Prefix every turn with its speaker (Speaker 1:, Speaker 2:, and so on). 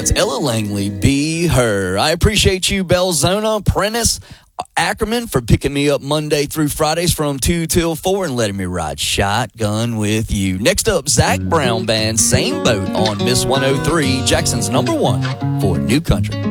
Speaker 1: That's Ella Langley, Be Her. I appreciate you, Belzona, Prentice, Ackerman, for picking me up Monday through Fridays from 2 till 4 and letting me ride shotgun with you. Next up, Zach Brown Band, Same Boat on Miss 103, Jackson's number one for New Country.